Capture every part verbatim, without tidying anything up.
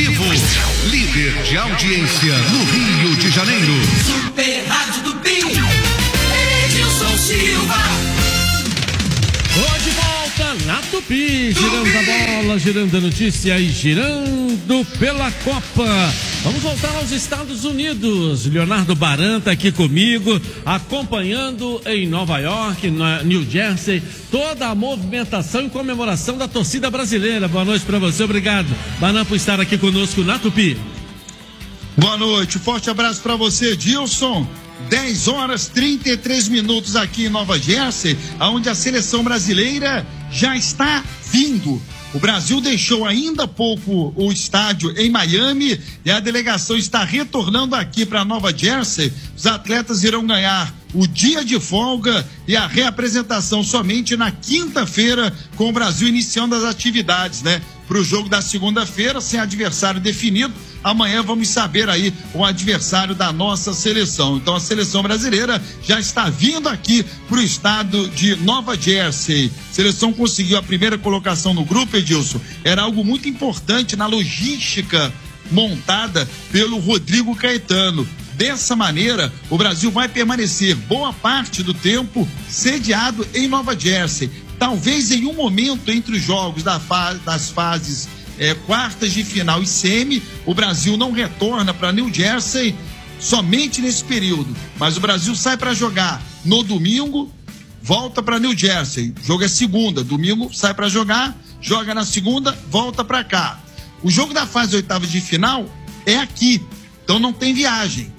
Esportivo, líder de audiência no Rio de Janeiro. Super Rádio Tupi, Edilson Silva. Hoje volta na Tupi, girando a bola, girando a notícia e girando pela Copa. Vamos voltar aos Estados Unidos. Leonardo Baran está aqui comigo, acompanhando em Nova York, na New Jersey, toda a movimentação em comemoração da torcida brasileira. Boa noite para você, obrigado, Baran, por estar aqui conosco na Tupi. Boa noite, forte abraço para você, Dilson. dez horas e trinta e três minutos aqui em Nova Jersey, onde a seleção brasileira já está vindo. O Brasil deixou ainda há pouco o estádio em Miami e a delegação está retornando aqui para Nova Jersey. Os atletas irão ganhar o dia de folga e a reapresentação somente na quinta-feira, com o Brasil iniciando as atividades, né? Para o jogo da segunda-feira, sem adversário definido. Amanhã vamos saber aí o adversário da nossa seleção. Então a seleção brasileira já está vindo aqui para o estado de Nova Jersey. A seleção conseguiu a primeira colocação no grupo, Edilson. Era algo muito importante na logística montada pelo Rodrigo Caetano. Dessa maneira, o Brasil vai permanecer boa parte do tempo sediado em Nova Jersey. Talvez em um momento entre os jogos da fa- das fases É, quartas de final e semi, o Brasil não retorna para New Jersey somente nesse período, mas o Brasil sai para jogar no domingo, volta para New Jersey, o jogo é segunda, domingo sai para jogar, joga na segunda, volta para cá. O jogo da fase oitava de final é aqui, então não tem viagem.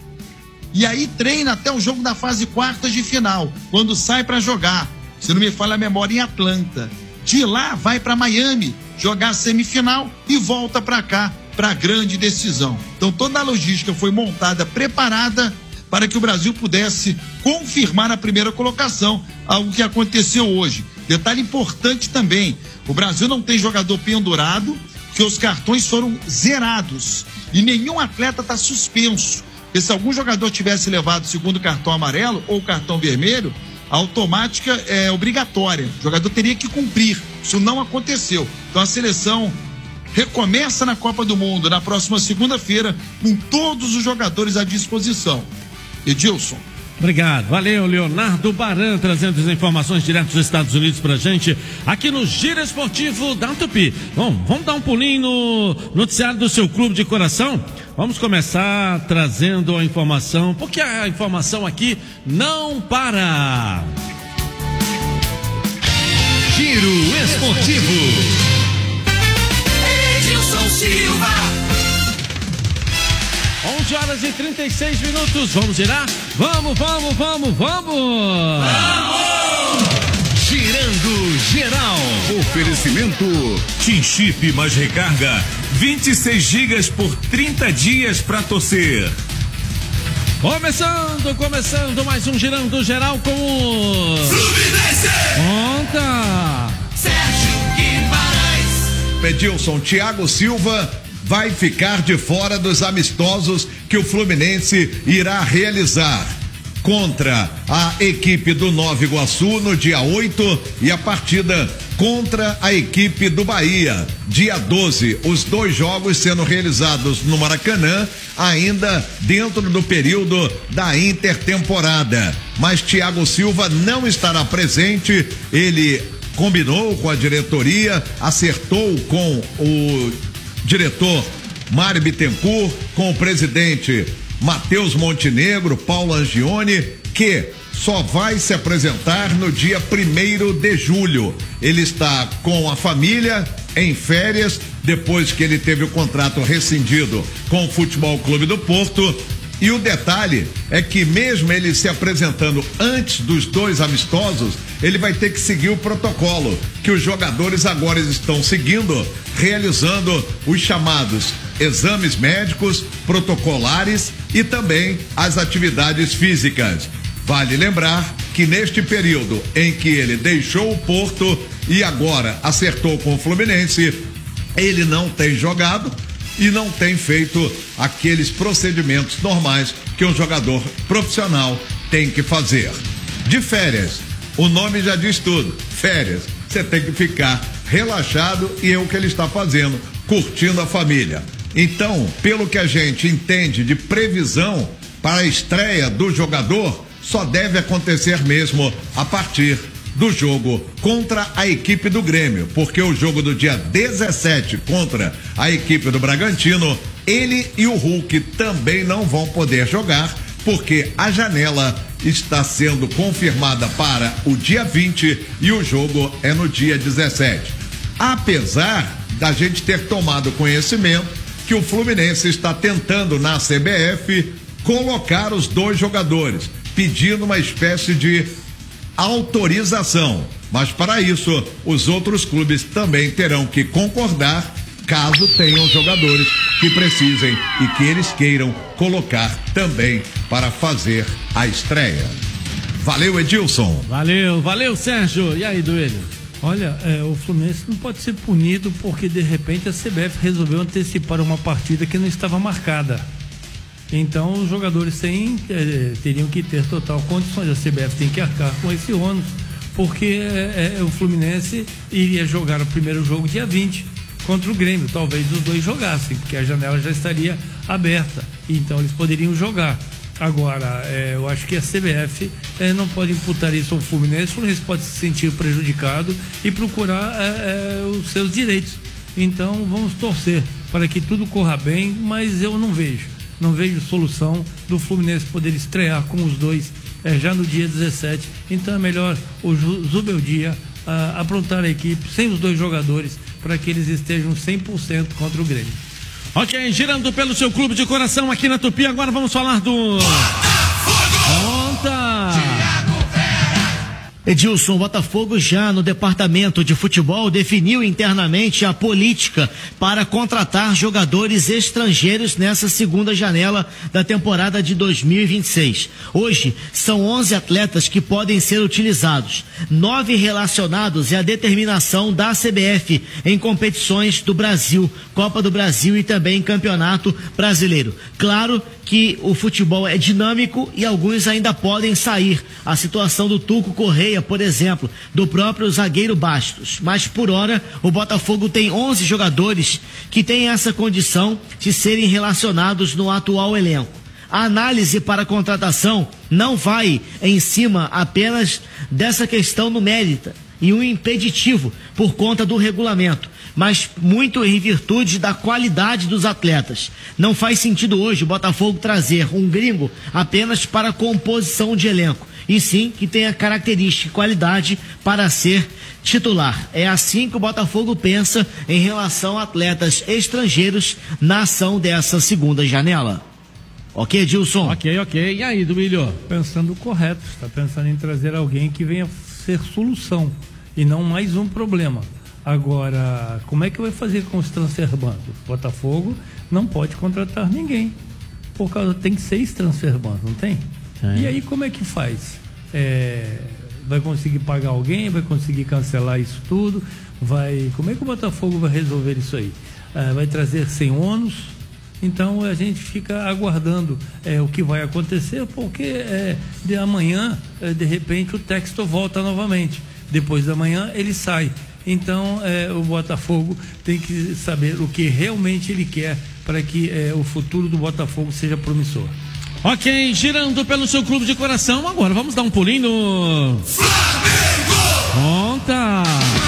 E aí treina até o jogo da fase quartas de final, quando sai para jogar, se não me falha a memória, em Atlanta. De lá vai para Miami jogar a semifinal e volta para cá para a grande decisão. Então toda a logística foi montada, preparada para que o Brasil pudesse confirmar a primeira colocação, algo que aconteceu hoje. Detalhe importante também, o Brasil não tem jogador pendurado, que os cartões foram zerados e nenhum atleta está suspenso. Porque se algum jogador tivesse levado o segundo cartão amarelo ou cartão vermelho, a automática é obrigatória, o jogador teria que cumprir, isso não aconteceu. Então a seleção recomeça na Copa do Mundo na próxima segunda-feira com todos os jogadores à disposição. Edilson. Obrigado, valeu, Leonardo Baran, trazendo as informações direto dos Estados Unidos pra gente, aqui no Giro Esportivo da Tupi. Bom, vamos dar um pulinho no noticiário do seu clube de coração? Vamos começar trazendo a informação, porque a informação aqui não para. Giro Esportivo. Edilson Silva. onze horas e trinta e seis minutos, vamos girar? Vamos, vamos, vamos, vamos! Vamos! Girando geral. Oferecimento Tim Chip mais recarga, vinte e seis gigas por trinta dias para torcer. Começando, começando mais um Girando Geral com o Fluminense! Conta! Sérgio Guimarães. Edilson, Thiago Silva vai ficar de fora dos amistosos que o Fluminense irá realizar contra a equipe do Nova Iguaçu no dia oito e a partida contra a equipe do Bahia, dia doze. Os dois jogos sendo realizados no Maracanã, ainda dentro do período da intertemporada. Mas Thiago Silva não estará presente, ele combinou com a diretoria, acertou com o diretor Mário Bittencourt, com o presidente Matheus Montenegro, Paulo Angione, que só vai se apresentar no dia primeiro de julho. Ele está com a família em férias, depois que ele teve o contrato rescindido com o Futebol Clube do Porto. E o detalhe é que mesmo ele se apresentando antes dos dois amistosos, ele vai ter que seguir o protocolo que os jogadores agora estão seguindo, realizando os chamados exames médicos, protocolares e também as atividades físicas. Vale lembrar que neste período em que ele deixou o Porto e agora acertou com o Fluminense, ele não tem jogado e não tem feito aqueles procedimentos normais que um jogador profissional tem que fazer. De férias, o nome já diz tudo, férias, você tem que ficar relaxado e é o que ele está fazendo, curtindo a família. Então, pelo que a gente entende de previsão para a estreia do jogador, só deve acontecer mesmo a partir do jogo contra a equipe do Grêmio, porque o jogo do dia dezessete contra a equipe do Bragantino, ele e o Hulk também não vão poder jogar, porque a janela está sendo confirmada para o dia vinte e o jogo é no dia dezessete. Apesar da gente ter tomado conhecimento que o Fluminense está tentando na C B F colocar os dois jogadores, pedindo uma espécie de autorização, mas para isso os outros clubes também terão que concordar caso tenham jogadores que precisem e que eles queiram colocar também para fazer a estreia. Valeu, Edilson. Valeu, valeu, Sérgio. E aí, Duílio? Olha, é, o Fluminense não pode ser punido porque de repente a C B F resolveu antecipar uma partida que não estava marcada. Então os jogadores têm, é, teriam que ter total condições. A C B F tem que arcar com esse ônus, porque é, é, o Fluminense iria jogar o primeiro jogo dia vinte contra o Grêmio. Talvez os dois jogassem, porque a janela já estaria aberta. Então eles poderiam jogar. Agora, é, eu acho que a C B F é, não pode imputar isso ao Fluminense. O Fluminense pode se sentir prejudicado e procurar é, é, os seus direitos. Então vamos torcer para que tudo corra bem, mas eu não vejo. Não vejo solução do Fluminense poder estrear com os dois é, já no dia dezessete. Então é melhor o Zubeldia ah, aprontar a equipe sem os dois jogadores para que eles estejam cem por cento contra o Grêmio. Ok, girando pelo seu clube de coração aqui na Tupi, agora vamos falar do Conta! Edilson, Botafogo já no departamento de futebol definiu internamente a política para contratar jogadores estrangeiros nessa segunda janela da temporada de dois mil e vinte e seis. Hoje são onze atletas que podem ser utilizados, nove relacionados e a determinação da C B F em competições do Brasil, Copa do Brasil e também Campeonato Brasileiro. Claro que o futebol é dinâmico e alguns ainda podem sair. A situação do Tuco Correia, por exemplo, do próprio zagueiro Bastos. Mas por hora, o Botafogo tem onze jogadores que têm essa condição de serem relacionados no atual elenco. A análise para a contratação não vai em cima apenas dessa questão numérica e um impeditivo por conta do regulamento, mas muito em virtude da qualidade dos atletas. Não faz sentido hoje o Botafogo trazer um gringo apenas para a composição de elenco, e sim que tenha característica e qualidade para ser titular. É assim que o Botafogo pensa em relação a atletas estrangeiros na ação dessa segunda janela. Ok, Edilson? Ok, ok. E aí, Duílio? Pensando correto, está pensando em trazer alguém que venha ser solução e não mais um problema. Agora, como é que vai fazer com os transferbandos? Botafogo não pode contratar ninguém, por causa tem seis transferbandos, não tem? É. E aí como é que faz? É, vai conseguir pagar alguém? Vai conseguir cancelar isso tudo? Vai, como é que o Botafogo vai resolver isso aí? É, vai trazer sem ônus? Então a gente fica aguardando é, o que vai acontecer, porque é, de amanhã, é, de repente, o texto volta novamente. Depois da manhã ele sai. Então é, o Botafogo tem que saber o que realmente ele quer para que é, o futuro do Botafogo seja promissor. Ok, girando pelo seu clube de coração, agora vamos dar um pulinho no Flamengo! Conta!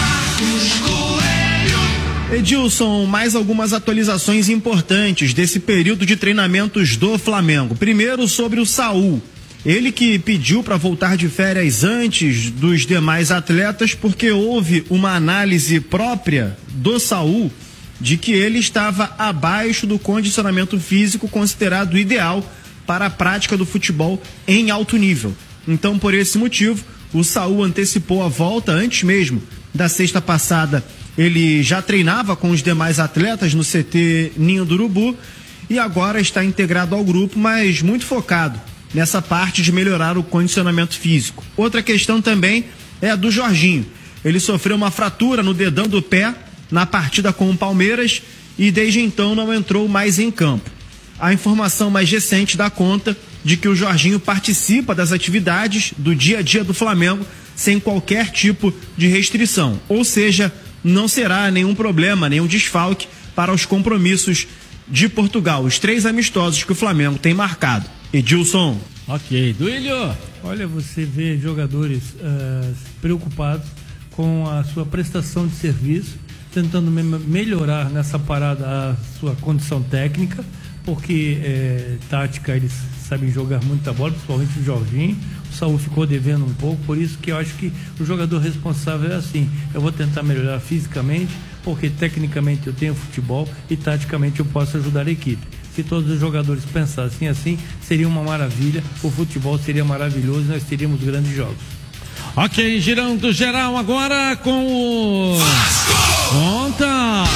Edilson, mais algumas atualizações importantes desse período de treinamentos do Flamengo. Primeiro sobre o Saul. Ele que pediu para voltar de férias antes dos demais atletas porque houve uma análise própria do Saul de que ele estava abaixo do condicionamento físico considerado ideal para a prática do futebol em alto nível. Então, por esse motivo, o Saul antecipou a volta antes mesmo da sexta passada. Ele já treinava com os demais atletas no C T Ninho do Urubu e agora está integrado ao grupo, mas muito focado nessa parte de melhorar o condicionamento físico. Outra questão também é a do Jorginho. Ele sofreu uma fratura no dedão do pé na partida com o Palmeiras e desde então não entrou mais em campo. A informação mais recente dá conta de que o Jorginho participa das atividades do dia a dia do Flamengo sem qualquer tipo de restrição, ou seja, não será nenhum problema, nenhum desfalque para os compromissos de Portugal. Os três amistosos que o Flamengo tem marcado. Edilson. Ok, Duílio. Olha, você vê jogadores uh, preocupados com a sua prestação de serviço, tentando me melhorar nessa parada a sua condição técnica, porque é, tática eles sabem jogar muita bola, principalmente o Jorginho. O Saúl ficou devendo um pouco, por isso que eu acho que o jogador responsável é assim: eu vou tentar melhorar fisicamente, porque tecnicamente eu tenho futebol e taticamente eu posso ajudar a equipe. Se todos os jogadores pensassem assim, seria uma maravilha, o futebol seria maravilhoso e nós teríamos grandes jogos. Ok, girando geral agora com o Vasco. Conta!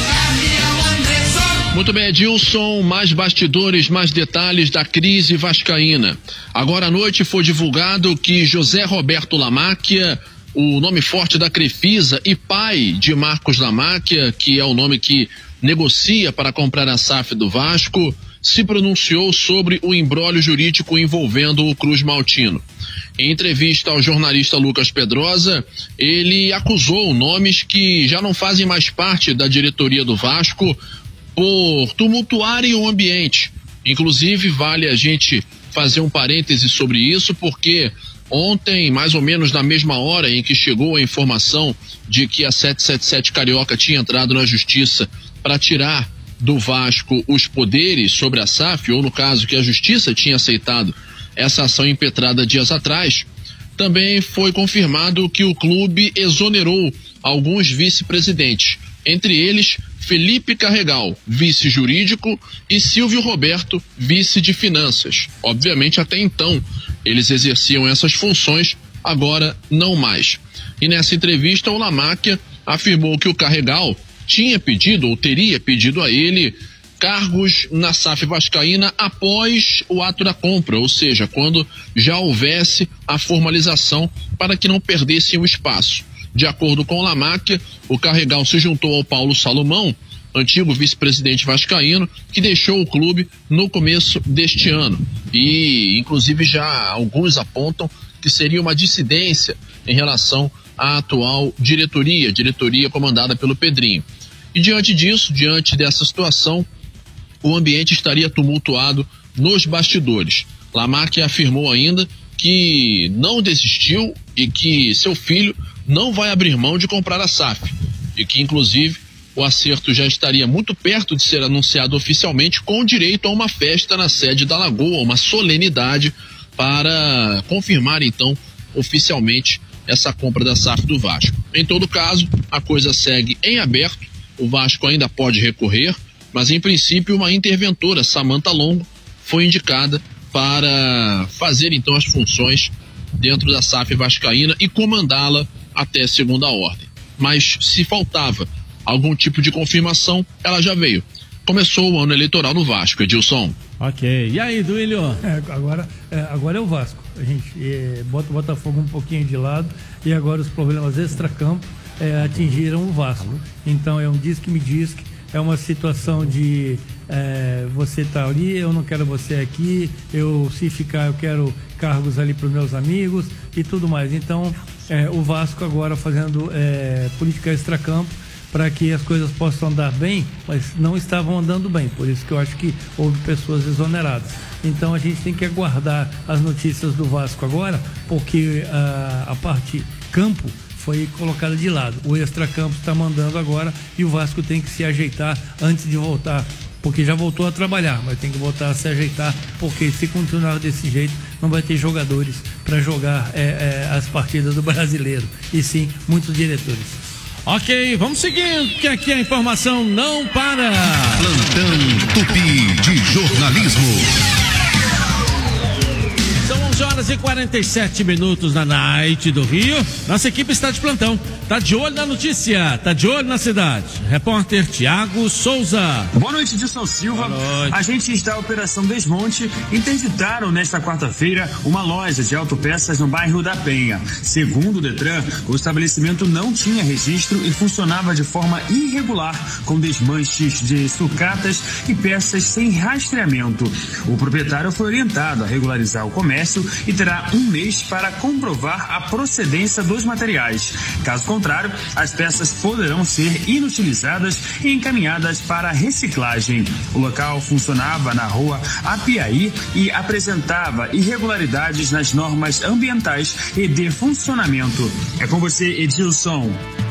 Muito bem, Edilson, mais bastidores, mais detalhes da crise vascaína. Agora à noite foi divulgado que José Roberto Lamáquia, o nome forte da Crefisa e pai de Marcos Lamáquia, que é o nome que negocia para comprar a S A F do Vasco, se pronunciou sobre o imbróglio jurídico envolvendo o Cruz Maltino. Em entrevista ao jornalista Lucas Pedrosa, ele acusou nomes que já não fazem mais parte da diretoria do Vasco por tumultuarem o ambiente. Inclusive, vale a gente fazer um parêntese sobre isso, porque ontem, mais ou menos na mesma hora em que chegou a informação de que a setecentos e setenta e sete Carioca tinha entrado na justiça para tirar do Vasco os poderes sobre a S A F, ou no caso que a justiça tinha aceitado essa ação impetrada dias atrás, também foi confirmado que o clube exonerou alguns vice-presidentes, entre eles Felipe Carregal, vice jurídico, e Silvio Roberto, vice de finanças. Obviamente, até então, eles exerciam essas funções, agora não mais. E nessa entrevista, o Lamáquia afirmou que o Carregal tinha pedido, ou teria pedido a ele, cargos na S A F vascaína após o ato da compra, ou seja, quando já houvesse a formalização, para que não perdessem o espaço. De acordo com o Lamáquia, o Carregal se juntou ao Paulo Salomão, antigo vice-presidente vascaíno, que deixou o clube no começo deste ano. E, inclusive, já alguns apontam que seria uma dissidência em relação à atual diretoria, diretoria comandada pelo Pedrinho. E diante disso, diante dessa situação, o ambiente estaria tumultuado nos bastidores. Lamáquia afirmou ainda que não desistiu e que seu filho não vai abrir mão de comprar a S A F, e que inclusive o acerto já estaria muito perto de ser anunciado oficialmente, com direito a uma festa na sede da Lagoa, uma solenidade para confirmar então oficialmente essa compra da S A F do Vasco. Em todo caso, a coisa segue em aberto, o Vasco ainda pode recorrer, mas em princípio uma interventora, Samantha Longo, foi indicada para fazer então as funções dentro da S A F vascaína e comandá-la até segunda ordem. Mas se faltava algum tipo de confirmação, ela já veio. Começou o ano eleitoral no Vasco, Edilson. Ok, e aí, Duílio? É, agora, é, agora é o Vasco. A gente é, bota o Botafogo um pouquinho de lado e agora os problemas extracampo é, atingiram o Vasco. Então é um disque-me-disque, é uma situação de é, você tá ali, eu não quero você aqui, eu se ficar eu quero cargos ali para os meus amigos e tudo mais. Então é, o Vasco agora fazendo é, política extracampo para que as coisas possam andar bem, mas não estavam andando bem, por isso que eu acho que houve pessoas exoneradas. Então a gente tem que aguardar as notícias do Vasco agora, porque a, a parte campo foi colocada de lado. O extracampo está mandando agora e o Vasco tem que se ajeitar antes de voltar, porque já voltou a trabalhar, mas tem que voltar a se ajeitar, porque se continuar desse jeito não vai ter jogadores para jogar é, é, as partidas do Brasileiro, e sim muitos diretores. Ok, vamos seguir, que aqui a informação não para. Plantão Tupi de jornalismo. São onze horas e quarenta e sete minutos na Night do Rio. Nossa equipe está de plantão, tá de olho na notícia, tá de olho na cidade. Repórter Tiago Souza. Boa noite, Edilson Silva. Agentes da Operação Desmonte interditaram nesta quarta-feira uma loja de autopeças no bairro da Penha. Segundo o Detran, o estabelecimento não tinha registro e funcionava de forma irregular, com desmanches de sucatas e peças sem rastreamento. O proprietário foi orientado a regularizar o comércio e terá um mês para comprovar a procedência dos materiais. Caso contrário, as peças poderão ser inutilizadas e encaminhadas para reciclagem. O local funcionava na rua Apiaí e apresentava irregularidades nas normas ambientais e de funcionamento. É com você, Edilson.